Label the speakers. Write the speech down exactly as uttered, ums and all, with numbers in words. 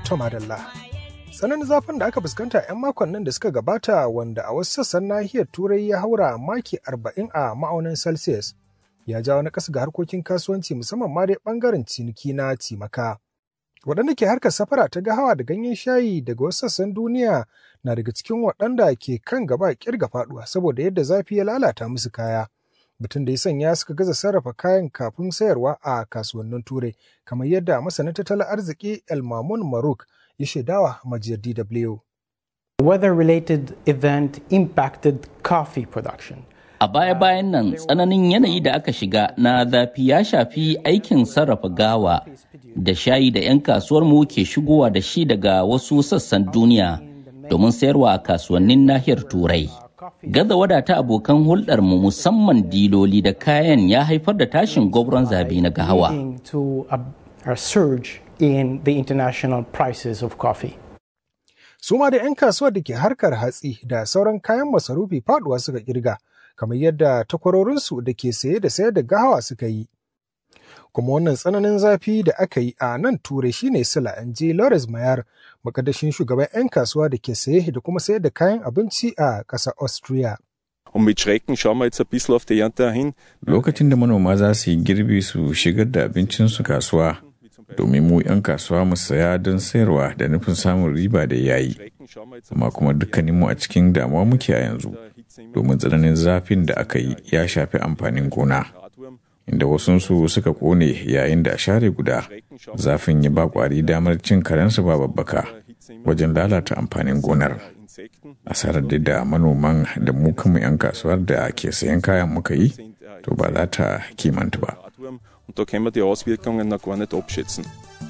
Speaker 1: ta madalla. Tsananin zafin da aka fuskanta 'yan makonnin da suka gabata wanda a wasu sassan nahiyar Turai ya haura maki arba'in a ma'aunin Celsius ya jawo na ƙasa ga harkokin kasuwanci musamman ma dai ɓangaren ciniki na cimaka. Waɗanda ke harkar safara ta gahawa da ganyen shayi daga wasu sassan duniya na daga cikin waɗanda ke kan gaba ƙirga faɗuwa saboda yadda zafi ya lalata musu kaya. Batun da ya sanya suka gaza sarrafa kayan kafin sayarwa a kasuwannin Turai, kamar yadda masanin tattalin arziki El Mamun Maruk ya shaidawa majiyar D W.
Speaker 2: Weather-related event impacted coffee production.
Speaker 3: A baya-bayan nan tsananin yanayi da aka shiga na zafi ya shafi aikin sarrafa gawa da shayi da 'yan kasuwar mu ke shigowa da shi daga wasu sassan duniya domin sayarwa a kasuwannin nahiyar Turai. Gaza wadata abokan hulɗarmu musamman diloli da kayan ya haifar da tashin gwabron zabi na gahawa.
Speaker 1: Su ma da 'yan kasuwar da ke harkar hatsi da sauran kayan masarufi faduwa suka kirga, kamar yadda takwarorinsu da ke saye da sayar da gahawa suka yi. Kuma wannan tsananin zafi da aka yi a nan Turai shine sila, in ji Lawrence Mayar, makaddashin shugaban 'yan kasuwa da ke saye da kuma sayar da kayan abinci a ƙasar Austria.
Speaker 4: Lokacin da manoma za su yi girbi su shigar da abincinsu kasuwa, domin mu 'yan kasuwa mu saya don sayarwa da nufin samun riba da yayi. Amma kuma dukkaninmu a cikin damuwa muke a yanzu, domin tsananin zafin da aka yi ya shafi amfanin gona. Inda wasunsu suka kone yayin da a share guda, zafin ya ba kwari damar cin karensu ba babbaka wajen lalata amfanin gonar. Asarar da manoman da mu kanmu 'yan kasuwar da ke sayan kayan muka yi, to ba za ta kimanta ba.
Speaker 5: Da können wir die Auswirkungen noch gar nicht abschätzen.